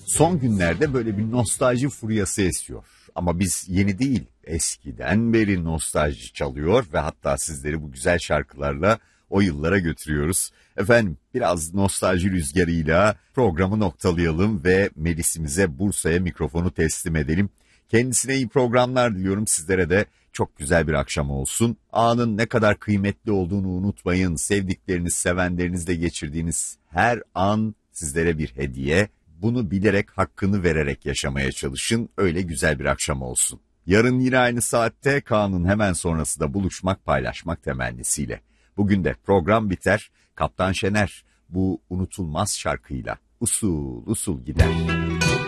Son günlerde böyle bir nostalji furyası esiyor. Ama biz yeni değil, eskiden beri nostalji çalıyor ve hatta sizleri bu güzel şarkılarla o yıllara götürüyoruz. Efendim biraz nostalji rüzgarıyla programı noktalayalım ve Melis'imize, Bursa'ya mikrofonu teslim edelim. Kendisine iyi programlar diliyorum, sizlere de çok güzel bir akşam olsun. Anın ne kadar kıymetli olduğunu unutmayın. Sevdikleriniz, sevenlerinizle geçirdiğiniz her an sizlere bir hediye. Bunu bilerek, hakkını vererek yaşamaya çalışın. Öyle güzel bir akşam olsun. Yarın yine aynı saatte Kaan'ın hemen sonrası da buluşmak, paylaşmak temennisiyle. Bugün de program biter. Kaptan Şener bu unutulmaz şarkıyla usul usul gider.